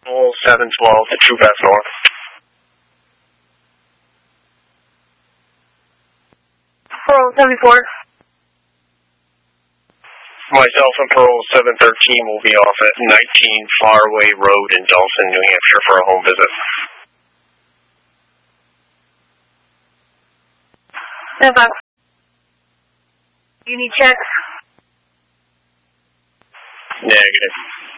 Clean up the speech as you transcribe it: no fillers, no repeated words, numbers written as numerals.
Pearl 712 to True Path North. Pearl 74. Myself and Pearl 713 will be off at 19 Faraway Road in Dawson, New Hampshire for a home visit. Stand You need checks? Negative.